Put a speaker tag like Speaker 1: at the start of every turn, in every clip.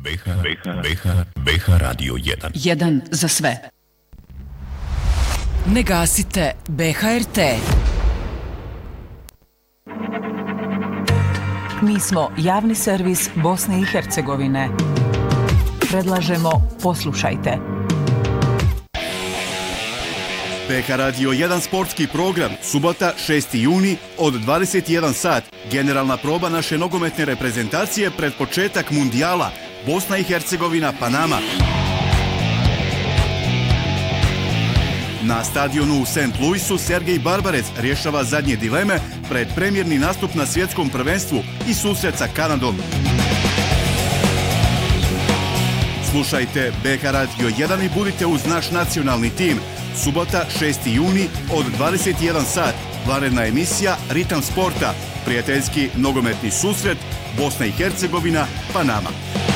Speaker 1: BH Radio 1.
Speaker 2: 1 za sve. Ne gasite BHRT.
Speaker 3: Mi smo javni servis Bosne i Hercegovine. Predlažemo poslušajte.
Speaker 4: BH Radio 1 sportski program, subota 6. juni od 21 sat. Generalna proba naše nogometne reprezentacije pred početak mundijala Bosna i Hercegovina, Panama. Na stadionu u St. Louisu Sergej Barbarec rješava zadnje dileme pred premijerni nastup na svjetskom prvenstvu i susret sa Kanadom. Slušajte BH Radio 1 i budite uz naš nacionalni tim. Subota 6. juni od 21 sat. Vanredna emisija Ritam sporta. Prijateljski nogometni susret Bosna i Hercegovina, Panama.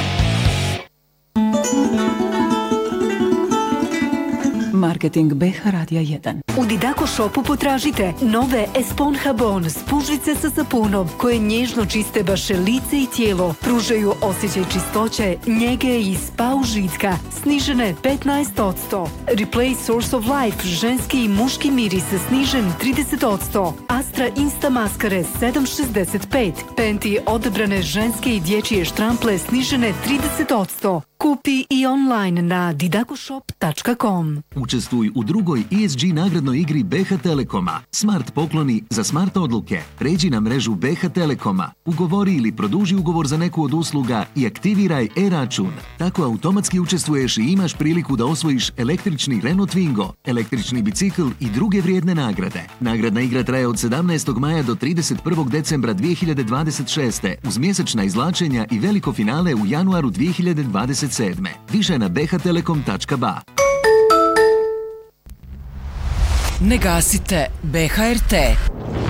Speaker 3: Marketing BH Radija 1.
Speaker 5: U Didaco Shopu potražite nove Esponja Bon spužvice sa sapunom koje nježno čiste vaše lice i tijelo. Pružaju osjećaj čistoće, njege i spa užitka. Snižene 15%. Replace Source of Life ženski i muški miris snižen 30%. Astra Insta maskare 7,65. Penti odebrane ženske i dječje štrample snižene 30%. Kupi i online na didacoshop.com.
Speaker 6: Učestvuj u drugoj ESG nagradnoj igri BH Telekoma. Smart pokloni za smart odluke. Pređi na mrežu BH Telekoma. Ugovori ili produži ugovor za neku od usluga i aktiviraj e-račun. Tako automatski učestvuješ i imaš priliku da osvojiš električni Renault Twingo, električni bicikl i druge vrijedne nagrade. Nagradna igra traje od 17. maja do 31. decembra 2026. uz mjesečna izvlačenja i veliko finale u januaru 2027. Više na bhtelekom.ba.
Speaker 2: Ne gasite BHRT.